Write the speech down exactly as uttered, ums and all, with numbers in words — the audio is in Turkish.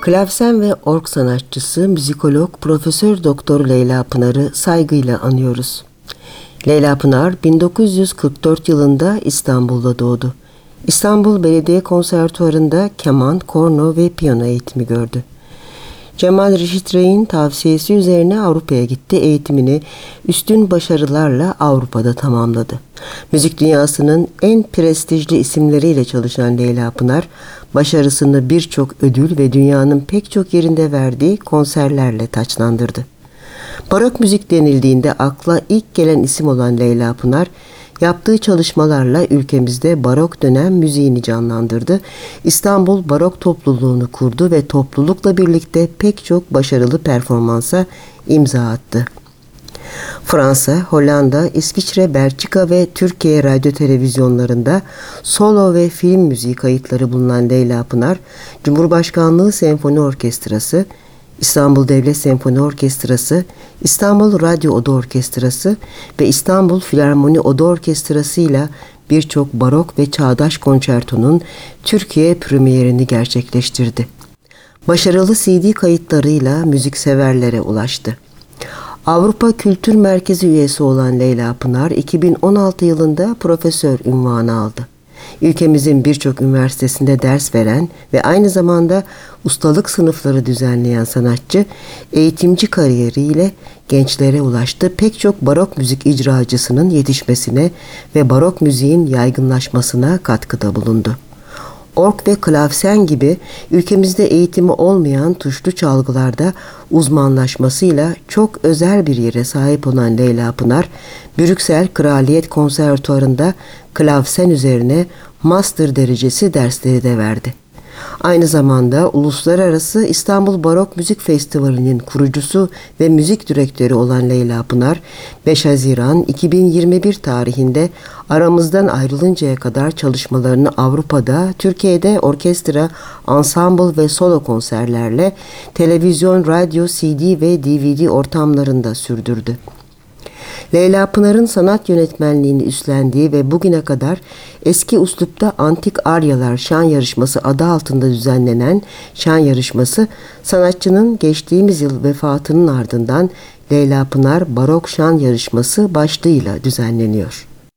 Klavsen ve org sanatçısı, müzikolog Profesör Doktor Leyla Pınar'ı saygıyla anıyoruz. Leyla Pınar bin dokuz yüz kırk dört yılında İstanbul'da doğdu. İstanbul Belediye Konservatuvarı'nda keman, korno ve piyano eğitimi gördü. Cemal Reşit Rey'in tavsiyesi üzerine Avrupa'ya gitti, eğitimini üstün başarılarla Avrupa'da tamamladı. Müzik dünyasının en prestijli isimleriyle çalışan Leyla Pınar, başarısını birçok ödül ve dünyanın pek çok yerinde verdiği konserlerle taçlandırdı. Barok müzik denildiğinde akla ilk gelen isim olan Leyla Pınar, yaptığı çalışmalarla ülkemizde barok dönem müziğini canlandırdı. İstanbul Barok Topluluğunu kurdu ve toplulukla birlikte pek çok başarılı performansa imza attı. Fransa, Hollanda, İsviçre, Belçika ve Türkiye radyo televizyonlarında solo ve film müziği kayıtları bulunan Leyla Pınar, Cumhurbaşkanlığı Senfoni Orkestrası, İstanbul Devlet Senfoni Orkestrası, İstanbul Radyo Oda Orkestrası ve İstanbul Filarmoni Oda Orkestrası ile birçok barok ve çağdaş konçertonun Türkiye premierini gerçekleştirdi. Başarılı C D kayıtlarıyla müzikseverlere ulaştı. Avrupa Kültür Merkezi üyesi olan Leyla Pınar, iki bin on altı yılında profesör unvanı aldı. Ülkemizin birçok üniversitesinde ders veren ve aynı zamanda ustalık sınıfları düzenleyen sanatçı, eğitimci kariyeriyle gençlere ulaştı. Pek çok barok müzik icracısının yetişmesine ve barok müziğin yaygınlaşmasına katkıda bulundu. Org ve klavsen gibi ülkemizde eğitimi olmayan tuşlu çalgılarda uzmanlaşmasıyla çok özel bir yere sahip olan Leyla Pınar, Brüksel Kraliyet Konservatuvarı'nda klavsen üzerine master derecesi dersleri de verdi. Aynı zamanda Uluslararası İstanbul Barok Müzik Festivali'nin kurucusu ve müzik direktörü olan Leyla Pınar, beş Haziran iki bin yirmi bir tarihinde aramızdan ayrılıncaya kadar çalışmalarını Avrupa'da, Türkiye'de orkestra, ansambl ve solo konserlerle televizyon, radyo, C D ve D V D ortamlarında sürdürdü. Leyla Pınar'ın sanat yönetmenliğini üstlendiği ve bugüne kadar eski üslupta Antik Aryalar Şan Yarışması adı altında düzenlenen şan yarışması, sanatçının geçtiğimiz yıl vefatının ardından Leyla Pınar Barok Şan Yarışması başlığıyla düzenleniyor.